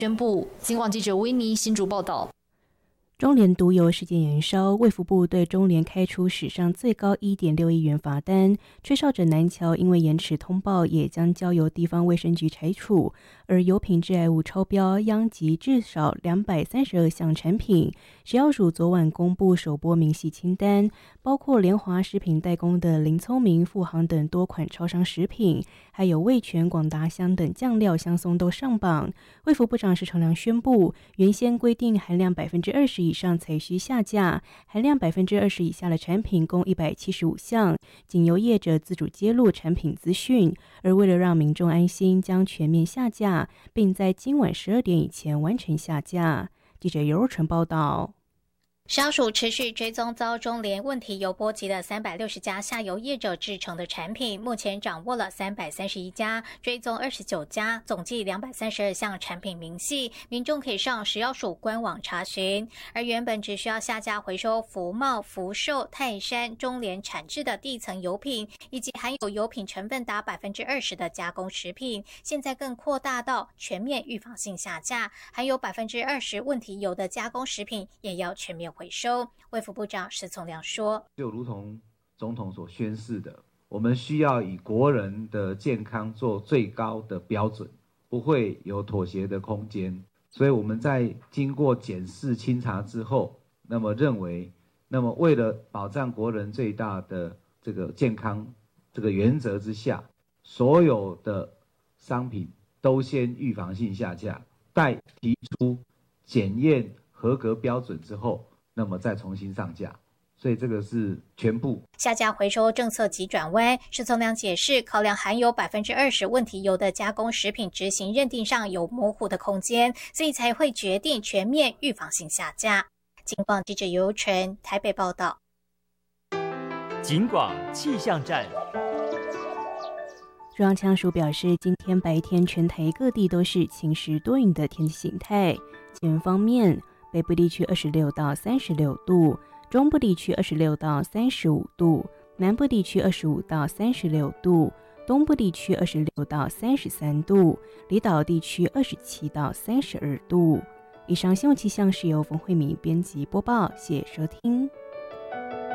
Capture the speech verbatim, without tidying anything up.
宣布。警广记者维尼新竹报道。 中联毒油事件延烧，卫福部对中联开出史上最高 一点六亿元罚单，吹哨者南桥因为延迟通报，也将交由地方卫生局裁处。而油品致癌物超标殃及至少两百三十二项产品。食药署昨晚公布首波明细清单，包括联华食品代工的林聪明、富航等多款超商食品，还有味全、广达香等酱料、香松都上榜。卫福部长石崇良宣布，原先规定含量百分之二十以上才需下架，含量百分之二十以下的产品共一百七十五项，仅由业者自主揭露产品资讯。而为了让民众安心，将全面下架，并在今晚十二点以前完成下架。记者尤若纯报道。 食药署持续追踪遭中联问题油波及的三百六十家下游业者制成的产品，目前掌握了三百三十一家，追踪二十九家，总计两百三十二项产品明细，民众可以上食药署官网查询。而原本只需要下架回收福茂、福寿、泰山、中联产制的地层油品，以及含有油品成分达百分之二十的加工食品，现在更扩大到全面预防性下架，含有百分之二十问题油的加工食品也要全面回收。卫福部长石从良说， 就如同总统所宣示的，我们需要以国人的健康做最高的标准，不会有妥协的空间。所以我们在经过检视清查之后，那么认为，那么为了保障国人最大的这个健康这个原则之下，所有的商品都先预防性下架，待提出检验合格标准之后，那么再重新上架。所以这个是全部下架回收政策急转弯。石从良解释，考量含有百分之二十问题油的加工食品执行认定上有模糊的空间，所以才会决定全面预防性下架。警广记者尤纯台北报道。 警广气象站。 中央气象署表示，今天白天全台各地都是晴时多云的天气形态。气温方面，北部地区二十六到三十六度，中部地区二十六到三十五度，南部地区二十五到三十六度，东部地区二十六到三十三度，离岛地区二十七到三十二度。以上新闻气象是由冯慧敏编辑播报，谢谢收听。